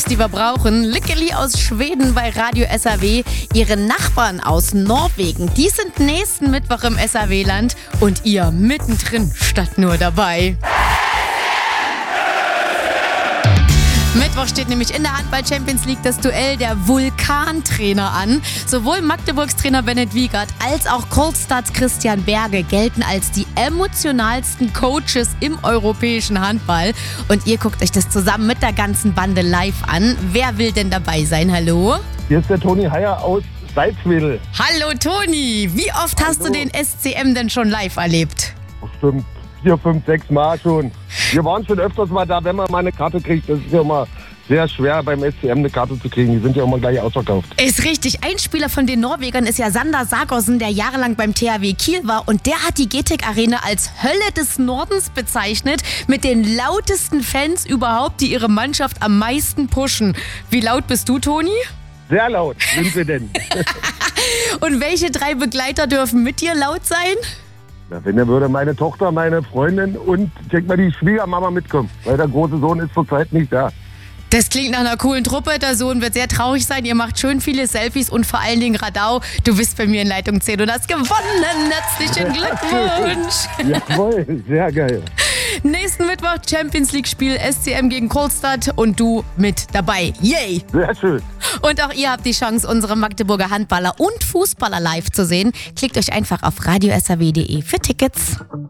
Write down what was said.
die wir brauchen. Lickeli aus Schweden bei Radio SAW. Ihre Nachbarn aus Norwegen, die sind nächsten Mittwoch im SAW-Land und ihr mittendrin statt nur dabei. Mittwoch steht nämlich in der Handball-Champions League das Duell der Vulkantrainer an. Sowohl Magdeburgs Trainer Bennett Wiegert als auch Kolstads Christian Berge gelten als die emotionalsten Coaches im europäischen Handball. Und ihr guckt euch das zusammen mit der ganzen Bande live an. Wer will denn dabei sein? Hallo? Hier ist der Toni Heyer aus Salzwedel. Hallo Toni, wie oft hast du den SCM denn schon live erlebt? Bestimmt 4, 5, 6 Mal schon. Wir waren schon öfters mal da, wenn man mal eine Karte kriegt. Das ist ja immer sehr schwer beim SCM eine Karte zu kriegen. Die sind ja immer gleich ausverkauft. Ist richtig. Ein Spieler von den Norwegern ist ja Sander Sargosen, der jahrelang beim THW Kiel war. Und der hat die GTEC Arena als Hölle des Nordens bezeichnet. Mit den lautesten Fans überhaupt, die ihre Mannschaft am meisten pushen. Wie laut bist du, Toni? Sehr laut sind wir denn. Und welche 3 Begleiter dürfen mit dir laut sein? Na, wenn, dann würde meine Tochter, meine Freundin und ich denke mal die Schwiegermama mitkommen. Weil der große Sohn ist zurzeit nicht da. Das klingt nach einer coolen Truppe. Der Sohn wird sehr traurig sein. Ihr macht schön viele Selfies und vor allen Dingen Radau. Du bist bei mir in Leitung 10 und hast gewonnen. Herzlichen Glückwunsch. Jawohl, sehr geil. Nächsten Mittwoch Champions League Spiel SCM gegen Kolstad und du mit dabei. Yay! Sehr schön. Und auch ihr habt die Chance, unsere Magdeburger Handballer und Fußballer live zu sehen. Klickt euch einfach auf radiosaw.de für Tickets.